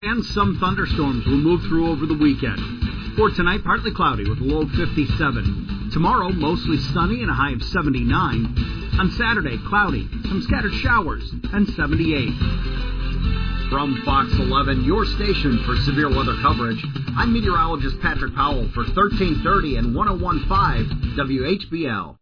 And some thunderstorms will move through over the weekend. For tonight, partly cloudy with a low of 57. Tomorrow, mostly sunny and a high of 79. On Saturday, cloudy, some scattered showers, and 78. From Fox 11, your station for severe weather coverage, I'm meteorologist Patrick Powell for 1330 and 101.5 WHBL.